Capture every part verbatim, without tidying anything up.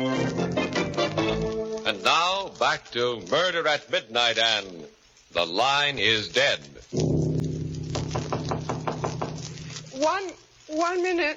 And now, back to Murder at Midnight and The Line is Dead. One, one minute.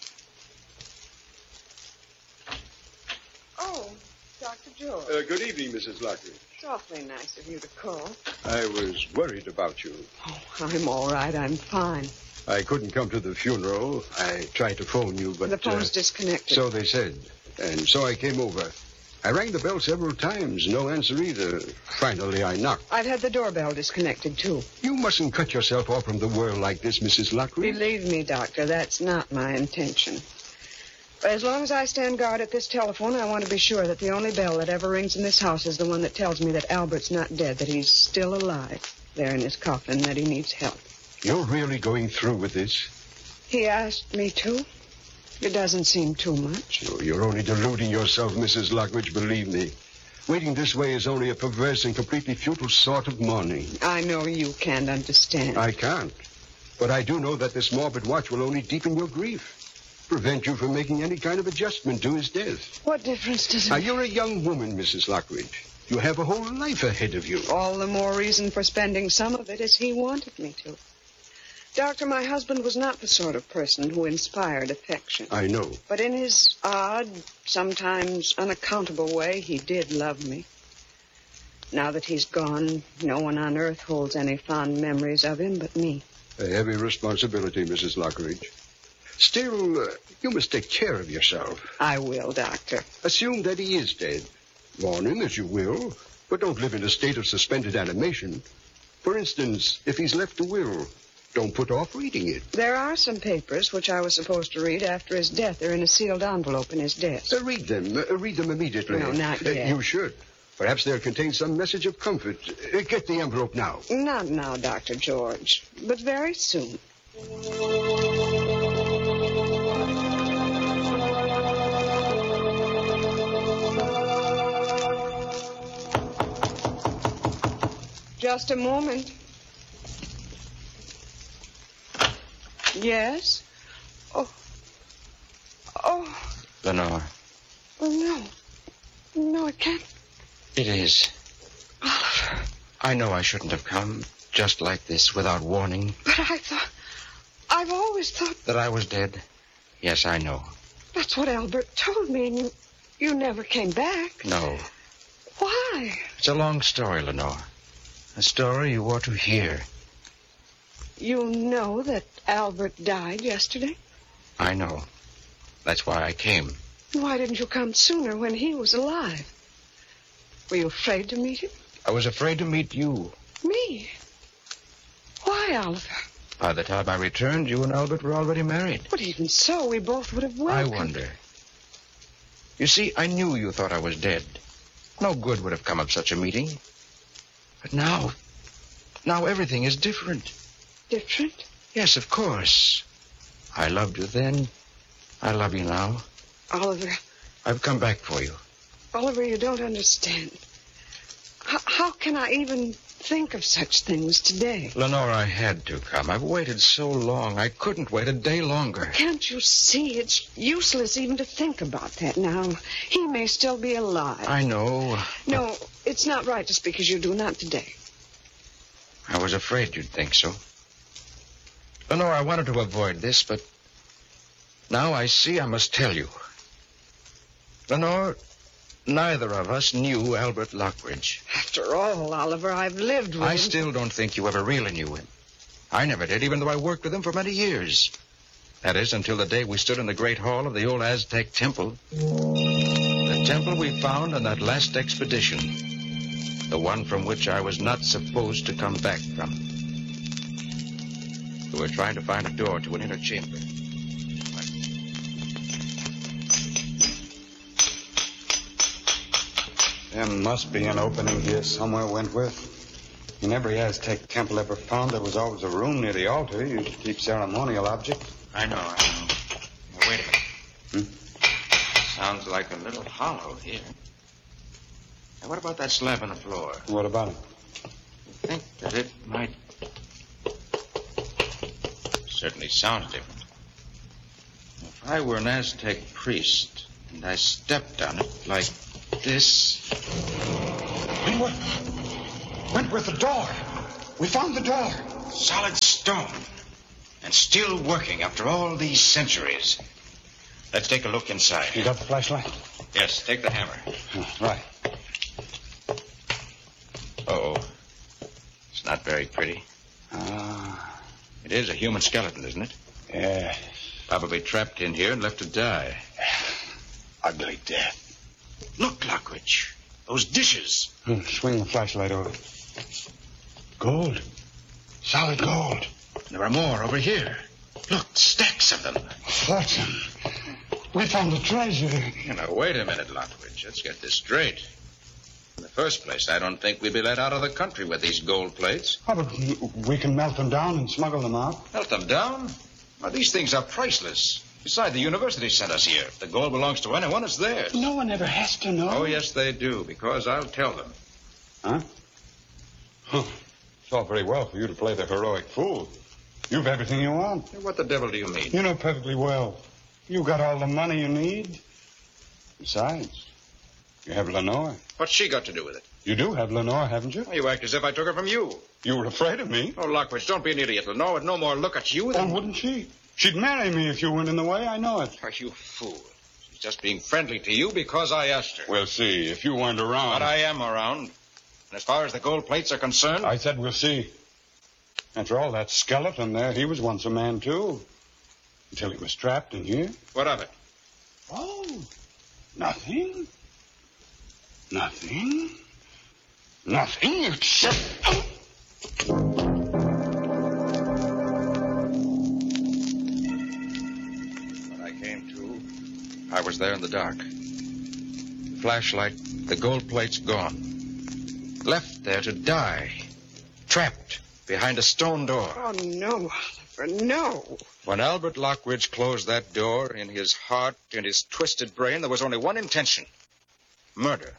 Oh, Doctor George. Uh, good evening, Missus Lockridge. It's awfully nice of you to call. I was worried about you. Oh, I'm all right. I'm fine. I couldn't come to the funeral. I tried to phone you, but... The phone's uh, disconnected. So they said. And so I came over. I rang the bell several times. No answer either. Finally, I knocked. I've had the doorbell disconnected, too. You mustn't cut yourself off from the world like this, Missus Lockridge. Believe me, Doctor, that's not my intention. But as long as I stand guard at this telephone, I want to be sure that the only bell that ever rings in this house is the one that tells me that Albert's not dead, that he's still alive there in his coffin, that he needs help. You're really going through with this? He asked me to. It doesn't seem too much. Oh, you're only deluding yourself, Missus Lockridge, believe me. Waiting this way is only a perverse and completely futile sort of mourning. I know you can't understand. I can't. But I do know that this morbid watch will only deepen your grief. Prevent you from making any kind of adjustment to his death. What difference does it Now, make? you're a young woman, Missus Lockridge. You have a whole life ahead of you. All the more reason for spending some of it as he wanted me to. Doctor, my husband was not the sort of person who inspired affection. I know. But in his odd, sometimes unaccountable way, he did love me. Now that he's gone, no one on earth holds any fond memories of him but me. A heavy responsibility, Missus Lockridge. Still, uh, you must take care of yourself. I will, Doctor. Assume that he is dead. Mourn him as you will, but don't live in a state of suspended animation. For instance, if he's left a will, don't put off reading it. There are some papers which I was supposed to read after his death. They're in a sealed envelope in his desk. Uh, read them. Uh, read them immediately. No, not yet. Uh, you should. Perhaps they'll contain some message of comfort. Uh, get the envelope now. Not now, Doctor George, but very soon. Just a moment. Yes? Oh. Oh. Lenore. Oh, no. No, it can't. It is. Oliver. I know I shouldn't have come just like this without warning. But I thought... I've always thought... That I was dead? Yes, I know. That's what Albert told me, and you, you never came back. No. Why? It's a long story, Lenore. A story you ought to hear. You know that Albert died yesterday? I know. That's why I came. Why didn't you come sooner when he was alive? Were you afraid to meet him? I was afraid to meet you. Me? Why, Oliver? By the time I returned, you and Albert were already married. But even so, we both would have welcomed... I wonder. You see, I knew you thought I was dead. No good would have come of such a meeting. But now, now everything is different. Different? Yes, of course. I loved you then. I love you now. Oliver. I've come back for you. Oliver, you don't understand. H- how can I even think of such things today? Lenore, I had to come. I've waited so long. I couldn't wait a day longer. Can't you see? It's useless even to think about that now. He may still be alive. I know. No, it's not right to speak as you do. Not today. I was afraid you'd think so. Lenore, I wanted to avoid this, but now I see I must tell you. Lenore, neither of us knew Albert Lockridge. After all, Oliver, I've lived with I him. still don't think you ever really knew him. I never did, even though I worked with him for many years. That is, until the day we stood in the great hall of the old Aztec temple. The temple we found on that last expedition. The one from which I was not supposed to come back from. We were trying to find a door to an inner chamber. There must be an opening here somewhere, Wentworth. In every Aztec temple ever found, there was always a room near the altar used to keep ceremonial objects. I know, I know. Now, wait a minute. Hmm? Sounds like a little hollow here. Now, what about that slab on the floor? What about it? I think that it might... Certainly sounds different. If I were an Aztec priest, And I stepped on it like this. Wentworth! Wentworth, the door! We found the door! Solid stone. And still working after all these centuries. Let's take a look inside. You got the flashlight? Yes, take the hammer. Oh, right. Uh-oh. It's not very pretty. Ah. It is a human skeleton, isn't it? Yeah. Probably trapped in here and left to die. Ugly death. Look, Lockridge. Those dishes. Hmm, swing the flashlight over. Gold. Solid gold. There are more over here. Look, stacks of them. Fortune. We found a treasure. You know, wait a minute, Lockridge. Let's get this straight. In the first place, I don't think we'd be let out of the country with these gold plates. Oh, but we can melt them down and smuggle them out. Melt them down? Well, these things are priceless. Besides, the university sent us here. If the gold belongs to anyone, it's theirs. No one ever has to know. Oh, yes, they do, because I'll tell them. Huh? Huh. It's all very well for you to play the heroic fool. You've everything you want. What the devil do you mean? You know perfectly well. You got all the money you need. Besides, you have Lenore. What's she got to do with it? You do have Lenore, haven't you? Well, you act as if I took her from you. You were afraid of me. Oh, Lockridge, don't be an idiot. Lenore would no more look at you than... Oh, wouldn't she? She'd marry me if you went in the way. I know it. Are you fool? She's just being friendly to you because I asked her. We'll see. If you weren't around... But I am around. And as far as the gold plates are concerned... I said we'll see. After all, that skeleton there, he was once a man, too. Until he was trapped in here. What of it? Oh, nothing. Nothing. Nothing except... When I came to, I was there in the dark. The flashlight, the gold plates gone. Left there to die. Trapped behind a stone door. Oh, no, Oliver, no. When Albert Lockridge closed that door, in his heart, in his twisted brain, there was only one intention. Murder.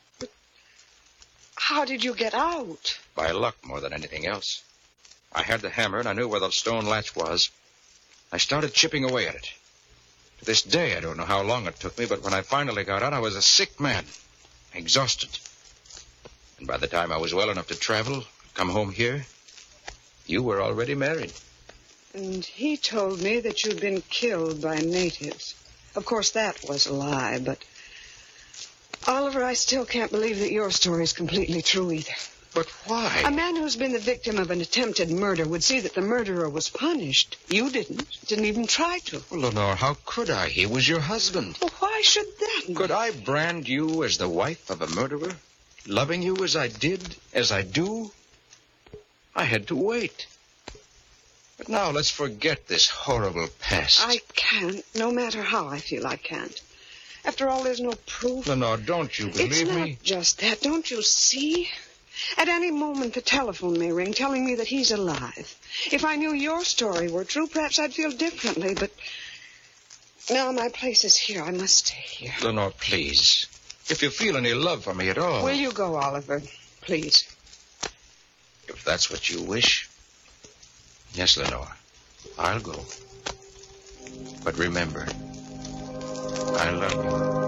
How did you get out? By luck more than anything else. I had the hammer and I knew where the stone latch was. I started chipping away at it. To this day, I don't know how long it took me, but when I finally got out, I was a sick man. Exhausted. And by the time I was well enough to travel, come home here, you were already married. And he told me that you'd been killed by natives. Of course, that was a lie, but... Oliver, I still can't believe that your story's completely true either. But why? A man who's been the victim of an attempted murder would see that the murderer was punished. You didn't. Didn't even try to. Well, Lenore, how could I? He was your husband. Well, why should that be? Could I brand you as the wife of a murderer? Loving you as I did, as I do? I had to wait. But now let's forget this horrible past. I can't, no matter how I feel I can't. After all, there's no proof. Lenore, don't you believe it's not me? just that. Don't you see? At any moment, the telephone may ring telling me that he's alive. If I knew your story were true, perhaps I'd feel differently, but now my place is here. I must stay here. Lenore, please. If you feel any love for me at all... Will you go, Oliver? Please. If that's what you wish. Yes, Lenore. I'll go. But remember, I love you.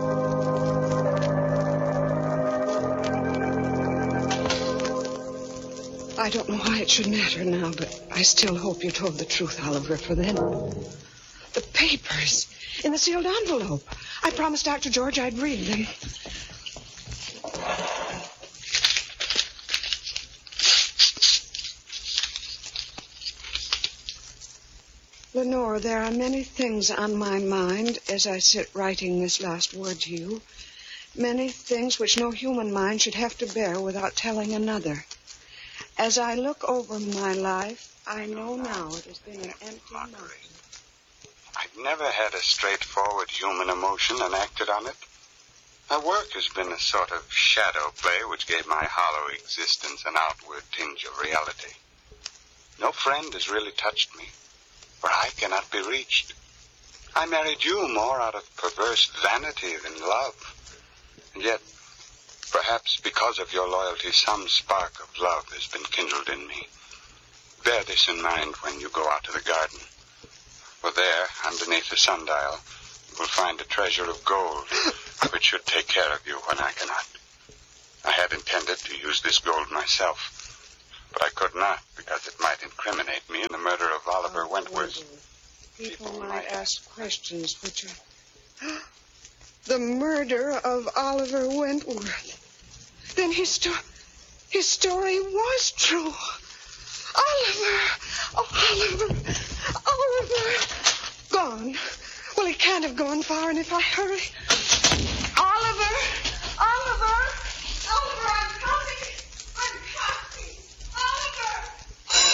I don't know why it should matter now, but I still hope you told the truth, Oliver, for then. The papers in the sealed envelope. I promised Doctor George I'd read them. Lenore, there are many things on my mind as I sit writing this last word to you. Many things which no human mind should have to bear without telling another. As I look over my life, I know now it has been an empty mind. I've never had a straightforward human emotion and acted on it. My work has been a sort of shadow play which gave my hollow existence an outward tinge of reality. No friend has really touched me, for I cannot be reached. I married you more out of perverse vanity than love. And yet, perhaps because of your loyalty, some spark of love has been kindled in me. Bear this in mind when you go out to the garden. For there, underneath the sundial, will find a treasure of gold, which should take care of you when I cannot. I had intended to use this gold myself, but I could not because it might incriminate me in the murder of Oliver oh, Wentworth. People, People might ask questions, which are... The murder of Oliver Wentworth. Then his, sto- his story was true. Oliver! Oh, Oliver! Oliver! Gone. Well, he can't have gone far, and if I hurry... Oliver!